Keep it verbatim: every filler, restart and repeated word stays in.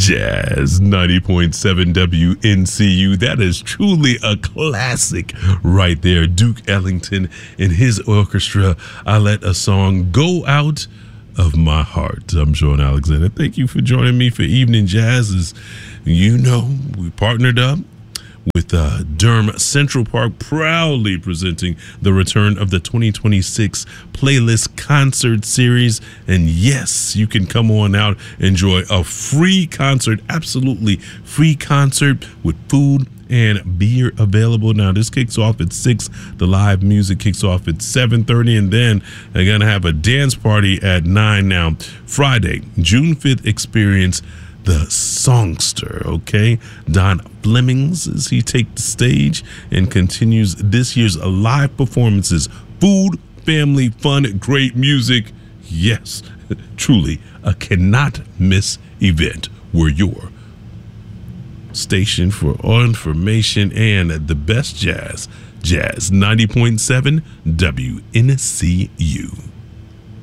Jazz ninety point seven W N C U. That is truly a classic right there. Duke Ellington and his orchestra. I let a song go out of my heart. I'm Sean Alexander. Thank you for joining me for Evening Jazz. As you know, we partnered up with uh, Durham Central Park, proudly presenting the return of the twenty twenty-six Playlist Concert Series. And yes, you can come on out, enjoy a free concert, absolutely free concert with food and beer available. Now, this kicks off at six. The live music kicks off at seven thirty, and then they're going to have a dance party at nine. Now, Friday, June fifth, experience the songster, okay? Don Flemings, as he takes the stage and continues this year's live performances. Food, family, fun, great music. Yes, truly a cannot miss event. We're your station for all information and the best jazz. Jazz ninety point seven W N C U.